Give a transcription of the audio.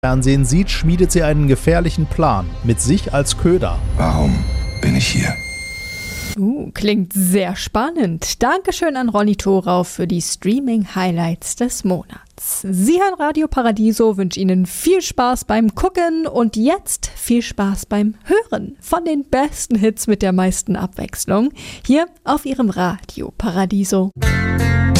Fernsehen sieht, schmiedet sie einen gefährlichen Plan, mit sich als Köder. Warum bin ich hier? Klingt sehr spannend. Dankeschön an Ronny Thorau für die Streaming-Highlights des Monats. Sie hören Radio Paradiso, wünsche Ihnen viel Spaß beim Gucken und jetzt viel Spaß beim Hören von den besten Hits mit der meisten Abwechslung hier auf Ihrem Radio Paradiso.